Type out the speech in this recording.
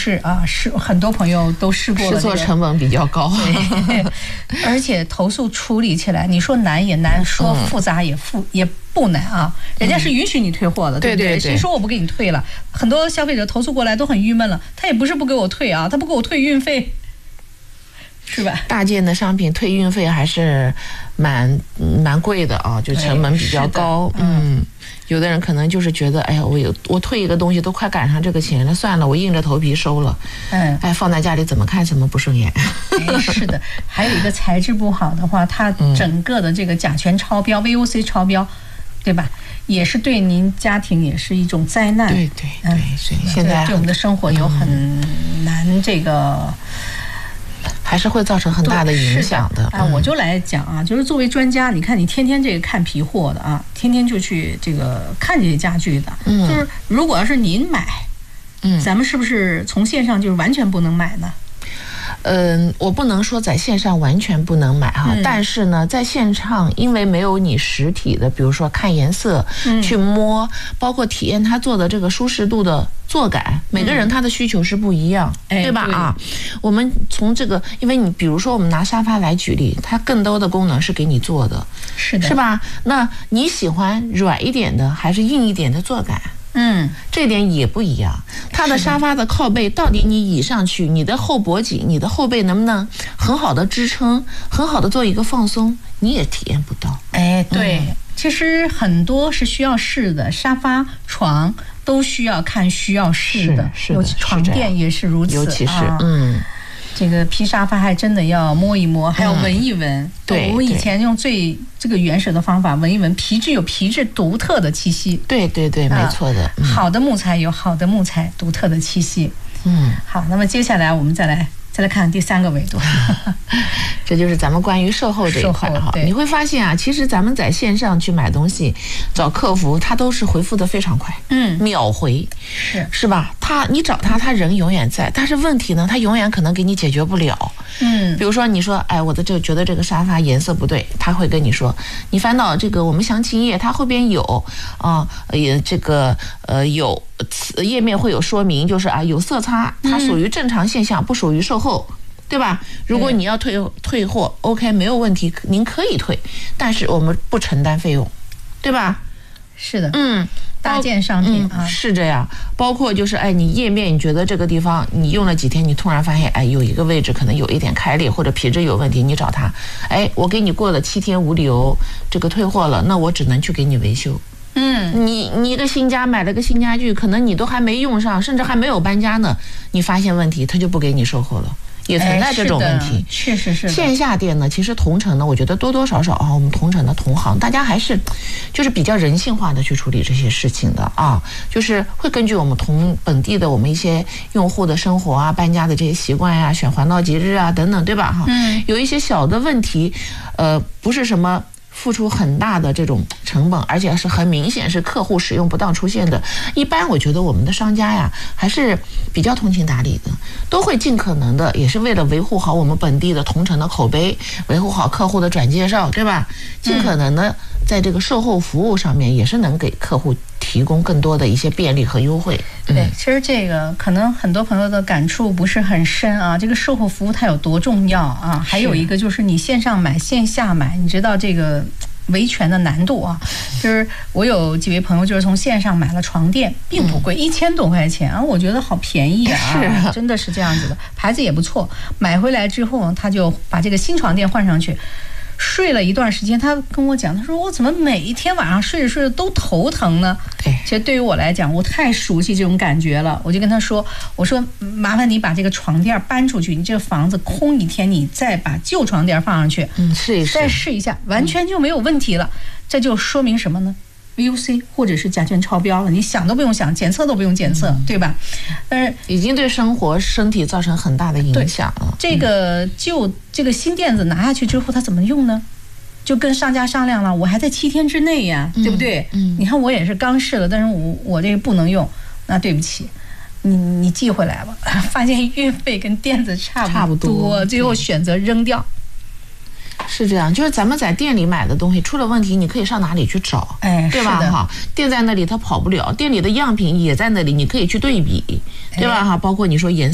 是啊，是很多朋友都试过了、 试错成本比较高， 对，而且投诉处理起来，你说难也难，说复杂也不难啊，人家是允许你退货的，对不对？谁说我不给你退了？很多消费者投诉过来都很郁闷了，他也不是不给我退啊，他不给我退运费。是吧？ 大件的商品退运费还是蛮贵的啊，就成本比较高。有的人可能就是觉得，哎呀，我退一个东西都快赶上这个钱了，算了，我硬着头皮收了。放在家里怎么看怎么不顺眼。 是的，还有一个材质不好的话，它整个的这个甲醛超标、VOC 超标，对吧？也是对您家庭也是一种灾难。 对，所以现在对我们的生活有很难这个。 还是会造成很大的影响的啊！我就来讲啊，就是作为专家，你看你天天这个看皮货的啊，天天就去这个看这些家具的，就是如果要是您买，咱们是不是从线上就是完全不能买呢？ 我不能说在线上完全不能买哈，但是呢，在线上因为没有你实体的，比如说看颜色、去摸，包括体验它做的这个舒适度的坐感，每个人他的需求是不一样，对吧？啊，我们从这个，因为你比如说我们拿沙发来举例，它更多的功能是给你做的， 是的， 是吧？那你喜欢软一点的还是硬一点的坐感？这点也不一样。它的沙发的靠背到底你倚上去，你的后脖颈、你的后背能不能很好的支撑，很好的做一个放松，你也体验不到。 对，其实很多是需要试的，沙发、床都需要看，需要试的，尤其床垫也是如此， 尤其是这个皮沙发还真的要摸一摸，还要闻一闻。 对， 我以前用这个原始的方法闻一闻，皮质有皮质独特的气息。 对，没错的。 好的木材有好的木材独特的气息。好，那么接下来我们再来看第3个维度。 这就是咱们关于售后这一块哈。你会发现啊，其实咱们在线上去买东西，找客服他都是回复的非常快，秒回，是吧？你找他人永远在，但是问题呢，他永远可能给你解决不了。比如说你说，哎，我觉得这个沙发颜色不对，他会跟你说，你翻到这个我们详情页，它后边有有页面会有说明，就是有色差，它属于正常现象，不属于售后。对吧？如果你要退货 ，OK， 没有问题，您可以退，但是我们不承担费用，对吧？ 是的，大件商品啊， 是这样。包括就是你页面你觉得这个地方你用了几天，你突然发现有一个位置可能有一点开裂或者皮质有问题，你找他，我给你过了7天无理由这个退货了，那我只能去给你维修。你一个新家买了个新家具，可能你都还没用上，甚至还没有搬家呢，你发现问题，他就不给你售后了。也存在这种问题， 确实是。 线下店呢，其实同城呢，我觉得多多少少我们同城的同行，大家还是就是比较人性化的去处理这些事情的啊，就是会根据我们本地的我们一些用户的生活啊、搬家的这些习惯呀、选黄道吉日啊等等，对吧？有一些小的问题，不是什么付出很大的这种成本，而且是很明显是客户使用不当出现的。一般我觉得我们的商家呀还是比较通情达理的，都会尽可能的，也是为了维护好我们本地的同城的口碑，维护好客户的转介绍，对吧？尽可能的在这个售后服务上面也是能给客户提供更多的一些便利和优惠。 对，其实这个可能很多朋友的感触不是很深啊，这个售后服务它有多重要啊？还有一个就是你线上买线下买，你知道这个维权的难度啊，就是我有几位朋友就是从线上买了床垫，并不贵，1000多块钱啊，我觉得好便宜啊，真的是这样子的，牌子也不错。买回来之后，他就把这个新床垫换上去。睡了一段时间，他跟我讲，他说我怎么每一天晚上睡着睡着都头疼呢？其实对于我来讲，我太熟悉这种感觉了。我就跟他说，我说麻烦你把这个床垫搬出去，你这个房子空一天，你再把旧床垫放上去， 试一试， 再试一下，完全就没有问题了。这就说明什么呢？VOC 或者是甲醛超标了，你想都不用想，检测都不用检测，对吧？但是已经对生活身体造成很大的影响了。 这个新垫子拿下去之后，它怎么用呢？就跟商家商量了，我还在7天之内呀，对不对？你看我也是刚试了，但是我这个不能用，那对不起，你寄回来吧。发现运费跟垫子差不多，最后选择扔掉。 是这样，就是咱们在店里买的东西出了问题，你可以上哪里去找，对吧？哈，店在那里它跑不了，店里的样品也在那里，你可以去对比，对吧？哈，包括你说颜色。